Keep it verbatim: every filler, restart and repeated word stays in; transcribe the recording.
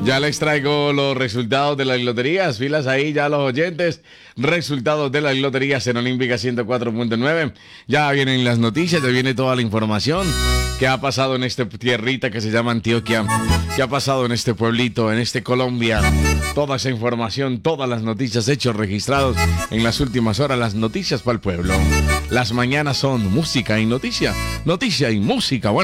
Ya les traigo los resultados de las loterías. Filas ahí ya los oyentes. Resultados de las loterías en Olímpica ciento cuatro punto nueve. Ya vienen las noticias, ya viene toda la información. ¿Qué ha pasado en esta tierrita que se llama Antioquia? ¿Qué ha pasado en este pueblito, en este Colombia? Toda esa información, todas las noticias, hechos registrados en las últimas horas. Las noticias para el pueblo. Las mañanas son música y noticia. Noticia y música. Bueno.